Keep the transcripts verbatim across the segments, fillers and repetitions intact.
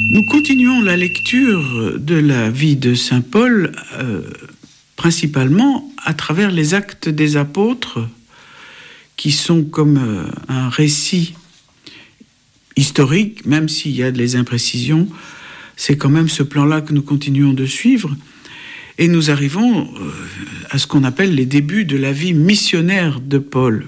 Nous continuons la lecture de la vie de saint Paul, euh, principalement à travers les Actes des Apôtres, qui sont comme euh, un récit historique, même s'il y a des imprécisions. C'est quand même ce plan-là que nous continuons de suivre. Et nous arrivons euh, à ce qu'on appelle les débuts de la vie missionnaire de Paul.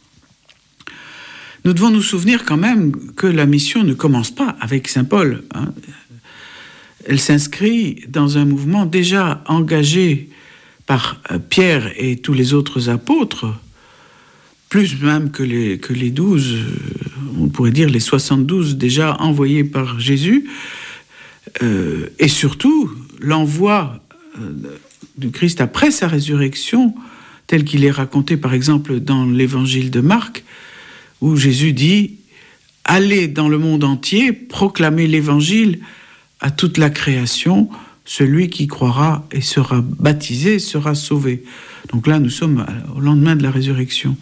Nous devons nous souvenir quand même que la mission ne commence pas avec saint Paul, hein. Elle s'inscrit dans un mouvement déjà engagé par Pierre et tous les autres apôtres, plus même que les, que les douze, on pourrait dire les soixante-douze déjà envoyés par Jésus, euh, et surtout l'envoi du Christ après sa résurrection, tel qu'il est raconté par exemple dans l'évangile de Marc, où Jésus dit « Allez dans le monde entier, proclamez l'évangile à toute la création, celui qui croira et sera baptisé sera sauvé. » Donc là, nous sommes au lendemain de la résurrection.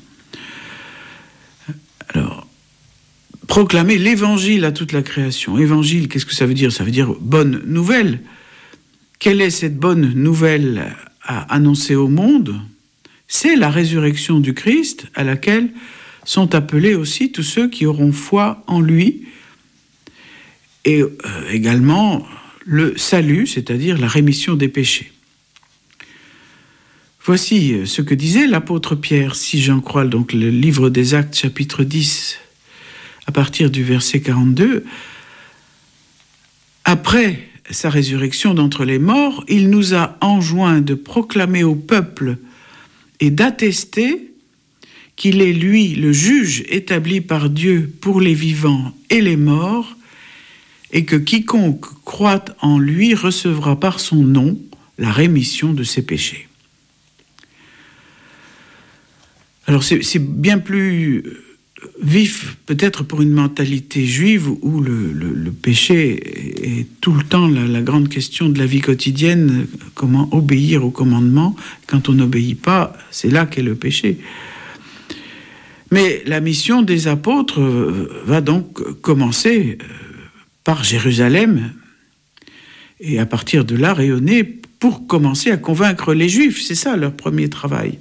Alors, proclamer l'évangile à toute la création. Évangile, qu'est-ce que ça veut dire ? Ça veut dire bonne nouvelle. Quelle est cette bonne nouvelle à annoncer au monde ? C'est la résurrection du Christ, à laquelle sont appelés aussi tous ceux qui auront foi en lui, et euh, également le salut, c'est-à-dire la rémission des péchés. Voici ce que disait l'apôtre Pierre, si j'en crois donc le livre des Actes, chapitre dix, à partir du verset quarante-deux. Après sa résurrection d'entre les morts, il nous a enjoint de proclamer au peuple et d'attester qu'il est lui le juge établi par Dieu pour les vivants et les morts, et que quiconque croit en lui recevra par son nom la rémission de ses péchés. Alors c'est, c'est bien plus vif, peut-être pour une mentalité juive où le, le, le péché est tout le temps la, la grande question de la vie quotidienne, comment obéir au commandement. Quand on n'obéit pas, c'est là qu'est le péché. Mais la mission des apôtres va donc commencer par Jérusalem, et à partir de là rayonner pour commencer à convaincre les Juifs. C'est ça leur premier travail.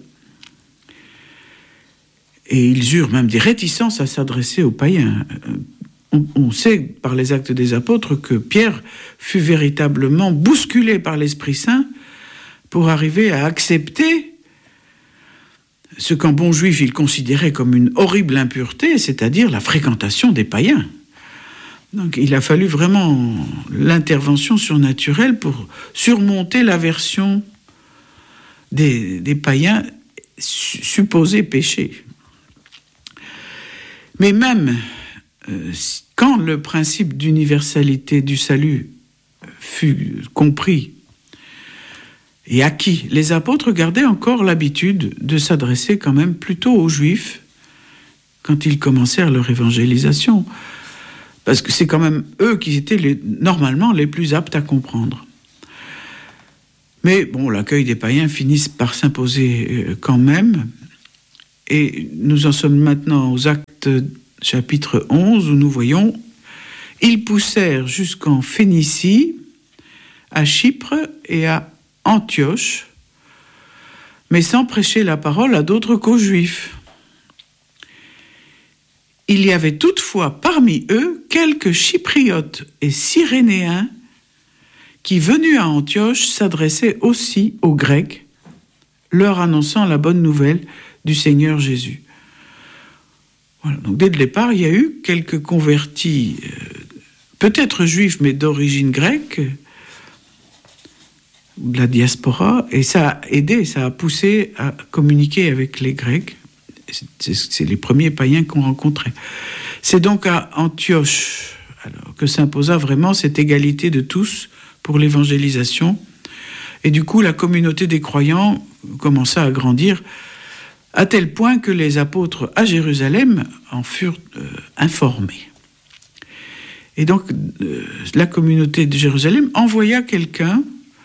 Et ils eurent même des réticences à s'adresser aux païens. On, on sait par les Actes des Apôtres que Pierre fut véritablement bousculé par l'Esprit Saint pour arriver à accepter ce qu'en bon juif il considérait comme une horrible impureté, c'est-à-dire la fréquentation des païens. Donc il a fallu vraiment l'intervention surnaturelle pour surmonter l'aversion des, des païens supposés péchés. Mais même euh, quand le principe d'universalité du salut fut compris et acquis, les apôtres gardaient encore l'habitude de s'adresser quand même plutôt aux Juifs quand ils commencèrent leur évangélisation. Parce que c'est quand même eux qui étaient les, normalement les plus aptes à comprendre. Mais bon, l'accueil des païens finit par s'imposer quand même. Et nous en sommes maintenant aux Actes chapitre onze, où nous voyons « Ils poussèrent jusqu'en Phénicie, à Chypre et à Antioche, mais sans prêcher la parole à d'autres qu'aux Juifs. Il y avait toutefois parmi eux quelques Chypriotes et Cyrénéens qui, venus à Antioche, s'adressaient aussi aux Grecs, leur annonçant la bonne nouvelle du Seigneur Jésus. » Voilà. Donc dès le départ, il y a eu quelques convertis, euh, peut-être juifs, mais d'origine grecque, de la diaspora, et ça a aidé, ça a poussé à communiquer avec les Grecs. C'est, c'est les premiers païens qu'on rencontrait. C'est donc à Antioche alors, que s'imposa vraiment cette égalité de tous pour l'évangélisation. Et du coup, la communauté des croyants commença à grandir à tel point que les apôtres à Jérusalem en furent euh, informés. Et donc, euh, la communauté de Jérusalem envoya quelqu'un,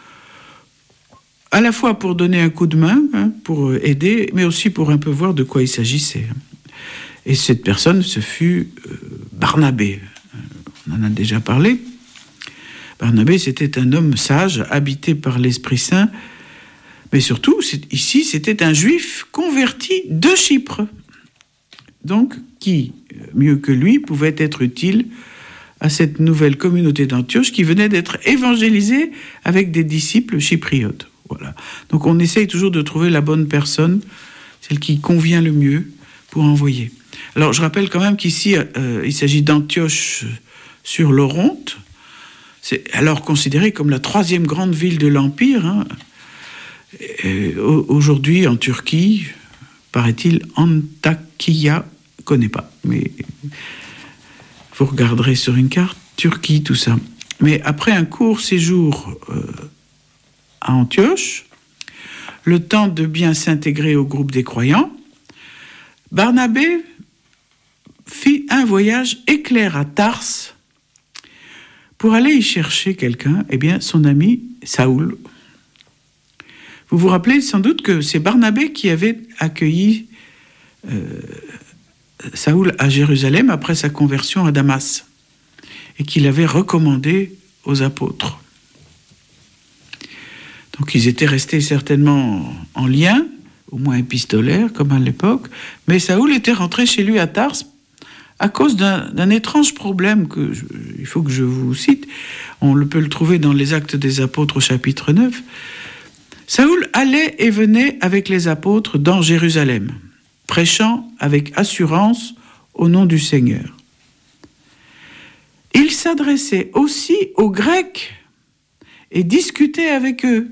à la fois pour donner un coup de main, hein, pour aider, mais aussi pour un peu voir de quoi il s'agissait. Et cette personne, ce fut euh, Barnabé. On en a déjà parlé. Barnabé, c'était un homme sage, habité par l'Esprit Saint, mais surtout, ici, c'était un juif converti de Chypre. Donc, qui, mieux que lui, pouvait être utile à cette nouvelle communauté d'Antioche qui venait d'être évangélisée avec des disciples chypriotes. Voilà. Donc, on essaye toujours de trouver la bonne personne, celle qui convient le mieux pour envoyer. Alors, je rappelle quand même qu'ici, euh, il s'agit d'Antioche sur l'Oronte. C'est alors considéré comme la troisième grande ville de l'Empire. Hein. Et, aujourd'hui, en Turquie, paraît-il, Antakya, je ne connais pas, mais vous regarderez sur une carte, Turquie, tout ça. Mais après un court séjour euh, à Antioche, le temps de bien s'intégrer au groupe des croyants, Barnabé fit un voyage éclair à Tarse pour aller y chercher quelqu'un, eh bien son ami Saoul. Vous vous rappelez sans doute que c'est Barnabé qui avait accueilli euh, Saoul à Jérusalem après sa conversion à Damas et qu'il avait recommandé aux apôtres. Donc ils étaient restés certainement en lien, au moins épistolaire comme à l'époque, mais Saoul était rentré chez lui à Tarse à cause d'un, d'un étrange problème que je, il faut que je vous cite. On le peut le trouver dans les Actes des Apôtres au chapitre neuf. Saoul allait et venait avec les apôtres dans Jérusalem, prêchant avec assurance au nom du Seigneur. Il s'adressait aussi aux Grecs et discutait avec eux.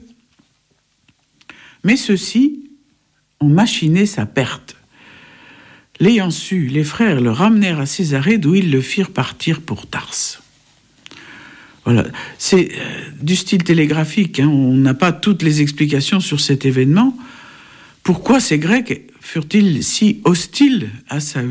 Mais ceux-ci ont machiné sa perte. L'ayant su, les frères le ramenèrent à Césarée, d'où ils le firent partir pour Tarse. Voilà, c'est euh, du style télégraphique, hein. On n'a pas toutes les explications sur cet événement. Pourquoi ces Grecs furent-ils si hostiles à Saül ?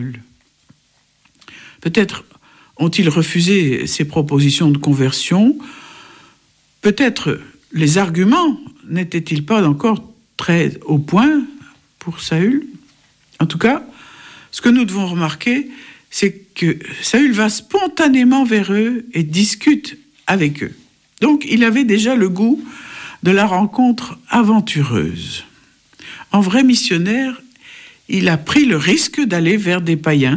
Peut-être ont-ils refusé ses propositions de conversion. Peut-être les arguments n'étaient-ils pas encore très au point pour Saül. En tout cas, ce que nous devons remarquer, c'est que Saül va spontanément vers eux et discute avec eux. Donc, il avait déjà le goût de la rencontre aventureuse. En vrai missionnaire, il a pris le risque d'aller vers des païens.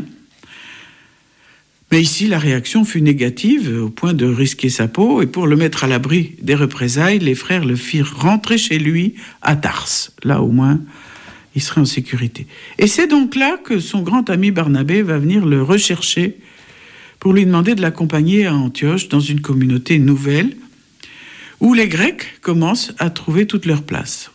Mais ici, la réaction fut négative, au point de risquer sa peau, et pour le mettre à l'abri des représailles, les frères le firent rentrer chez lui à Tarse. Là, au moins, il serait en sécurité. Et c'est donc là que son grand ami Barnabé va venir le rechercher pour lui demander de l'accompagner à Antioche dans une communauté nouvelle où les Grecs commencent à trouver toute leur place.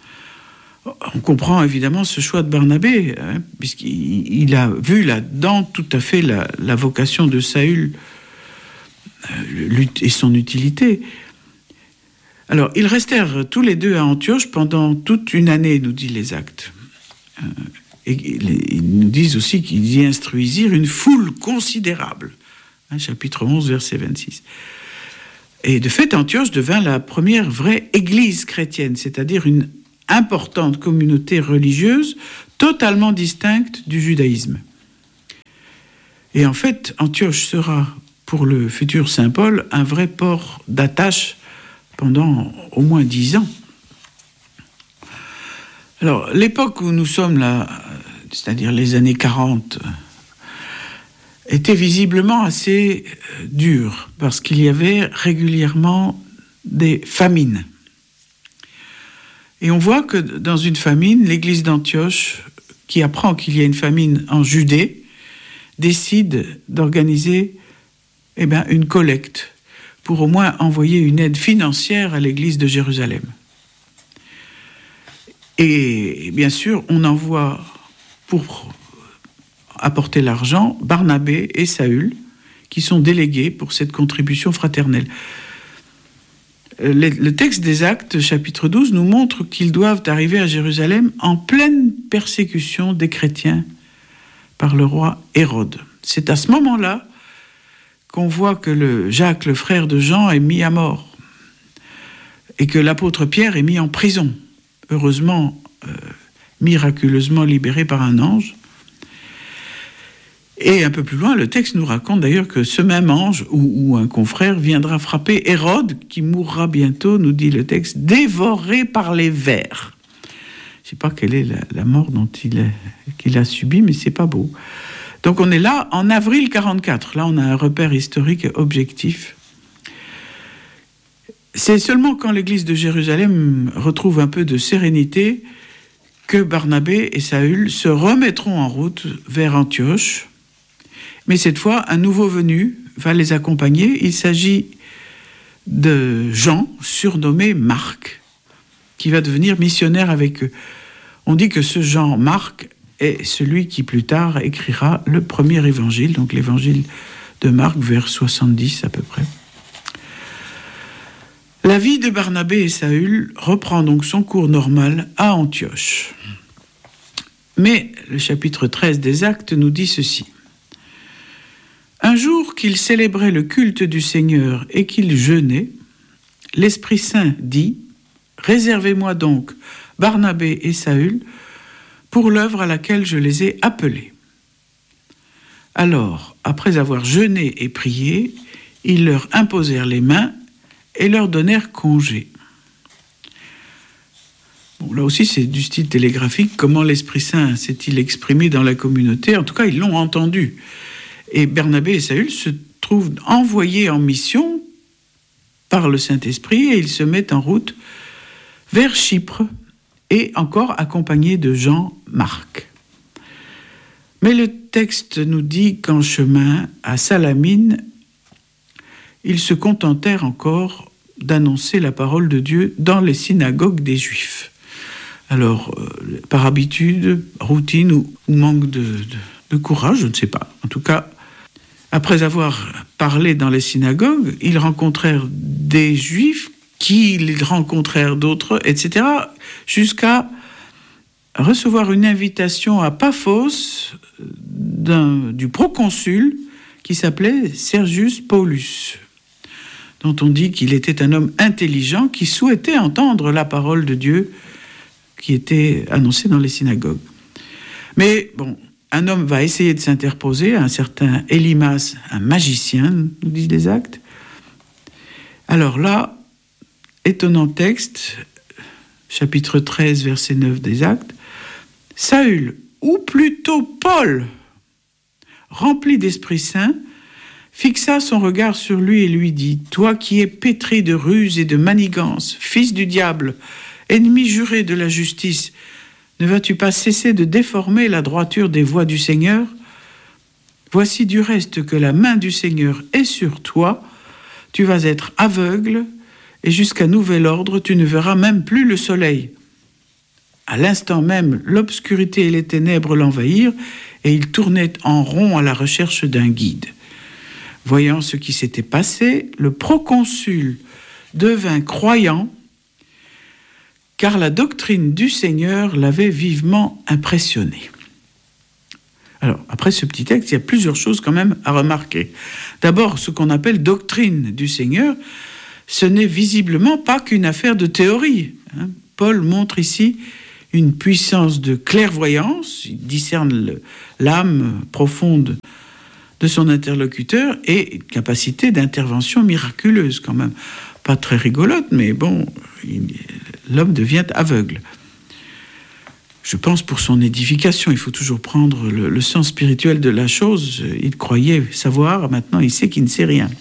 On comprend évidemment ce choix de Barnabé, hein, puisqu'il il a vu là-dedans tout à fait la, la vocation de Saül euh, et son utilité. Alors, ils restèrent tous les deux à Antioche pendant toute une année, nous dit les Actes. Euh, et ils nous disent aussi qu'ils y instruisirent une foule considérable. Hein, chapitre onze, verset vingt-six. Et de fait, Antioche devint la première vraie église chrétienne, c'est-à-dire une importante communauté religieuse totalement distincte du judaïsme. Et en fait, Antioche sera, pour le futur Saint Paul, un vrai port d'attache pendant au moins dix ans. Alors, l'époque où nous sommes là, c'est-à-dire les années quarante, était visiblement assez dure, parce qu'il y avait régulièrement des famines. Et on voit que dans une famine, l'église d'Antioche, qui apprend qu'il y a une famine en Judée, décide d'organiser eh bien, une collecte pour au moins envoyer une aide financière à l'église de Jérusalem. Et bien sûr, on envoie pour apporter l'argent Barnabé et Saül, qui sont délégués pour cette contribution fraternelle. Le texte des Actes, chapitre douze, nous montre qu'ils doivent arriver à Jérusalem en pleine persécution des chrétiens par le roi Hérode. C'est à ce moment-là qu'on voit que le Jacques, le frère de Jean, est mis à mort et que l'apôtre Pierre est mis en prison, heureusement, euh, miraculeusement libéré par un ange. Et un peu plus loin, le texte nous raconte d'ailleurs que ce même ange ou, ou un confrère viendra frapper Hérode, qui mourra bientôt, nous dit le texte, dévoré par les vers. Je ne sais pas quelle est la, la mort dont il est, qu'il a subi, mais c'est pas beau. Donc on est là en avril quarante-quatre. Là, on a un repère historique objectif. C'est seulement quand l'église de Jérusalem retrouve un peu de sérénité que Barnabé et Saül se remettront en route vers Antioche. Mais cette fois, un nouveau venu va les accompagner. Il s'agit de Jean, surnommé Marc, qui va devenir missionnaire avec eux. On dit que ce Jean Marc est celui qui plus tard écrira le premier évangile, donc l'évangile de Marc vers soixante-dix à peu près. La vie de Barnabé et Saül reprend donc son cours normal à Antioche. Mais le chapitre treize des Actes nous dit ceci. Un jour qu'ils célébraient le culte du Seigneur et qu'ils jeûnaient, l'Esprit Saint dit « Réservez-moi donc Barnabé et Saül pour l'œuvre à laquelle je les ai appelés. » Alors, après avoir jeûné et prié, ils leur imposèrent les mains et leur donnèrent congé. Bon, là aussi, c'est du style télégraphique. Comment l'Esprit Saint s'est-il exprimé dans la communauté ? En tout cas, ils l'ont entendu. Et Barnabé et Saül se trouvent envoyés en mission par le Saint-Esprit et ils se mettent en route vers Chypre et encore accompagnés de Jean Marc. Mais le texte nous dit qu'en chemin à Salamine, ils se contentèrent encore d'annoncer la parole de Dieu dans les synagogues des Juifs. Alors, euh, par habitude, routine ou, ou manque de, de, de courage, je ne sais pas. En tout cas, après avoir parlé dans les synagogues, ils rencontrèrent des Juifs qui ils rencontrèrent d'autres, et cetera, jusqu'à recevoir une invitation à Paphos d'un, du proconsul qui s'appelait Sergius Paulus, dont on dit qu'il était un homme intelligent qui souhaitait entendre la parole de Dieu qui était annoncée dans les synagogues. Mais bon, un homme va essayer de s'interposer, un certain Élymas, un magicien, nous disent les Actes. Alors là, étonnant texte, chapitre treize, verset neuf des Actes, Saül, ou plutôt Paul, rempli d'Esprit Saint, fixa son regard sur lui et lui dit « Toi qui es pétri de ruse et de manigance, fils du diable, ennemi juré de la justice, ne vas-tu pas cesser de déformer la droiture des voies du Seigneur ? Voici du reste que la main du Seigneur est sur toi, tu vas être aveugle, et jusqu'à nouvel ordre, tu ne verras même plus le soleil. » À l'instant même, l'obscurité et les ténèbres l'envahirent, et il tournait en rond à la recherche d'un guide. Voyant ce qui s'était passé, le proconsul devint croyant, car la doctrine du Seigneur l'avait vivement impressionné. Alors, après ce petit texte, il y a plusieurs choses quand même à remarquer. D'abord, ce qu'on appelle doctrine du Seigneur, ce n'est visiblement pas qu'une affaire de théorie. Hein. Paul montre ici une puissance de clairvoyance, il discerne le, l'âme profonde de son interlocuteur et une capacité d'intervention miraculeuse quand même. Pas très rigolote, mais bon, il, l'homme devient aveugle. Je pense pour son édification, il faut toujours prendre le, le sens spirituel de la chose. Il croyait savoir, maintenant il sait qu'il ne sait rien.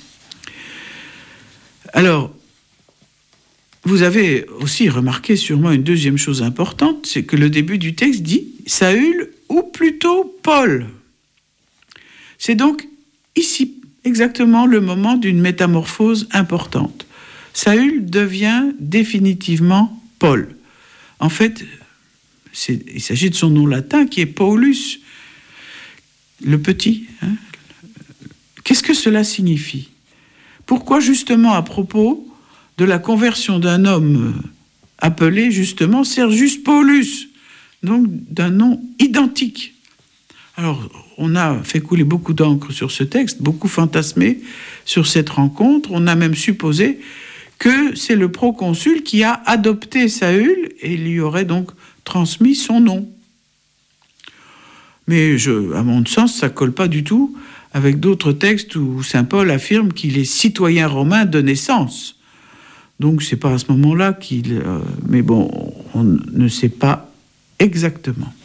Alors, vous avez aussi remarqué sûrement une deuxième chose importante, c'est que le début du texte dit « Saül » ou plutôt « Paul ». C'est donc ici exactement le moment d'une métamorphose importante. Saül devient définitivement Paul. En fait, c'est, il s'agit de son nom latin qui est Paulus, le petit. Hein. Qu'est-ce que cela signifie ? Pourquoi justement à propos de la conversion d'un homme appelé justement Sergius Paulus, donc d'un nom identique ? Alors, on a fait couler beaucoup d'encre sur ce texte, beaucoup fantasmé sur cette rencontre. On a même supposé que c'est le proconsul qui a adopté Saül et lui aurait donc transmis son nom. Mais je, à mon sens, ça colle pas du tout avec d'autres textes où saint Paul affirme qu'il est citoyen romain de naissance. Donc c'est pas à ce moment-là qu'il... Euh, mais bon, on ne sait pas exactement.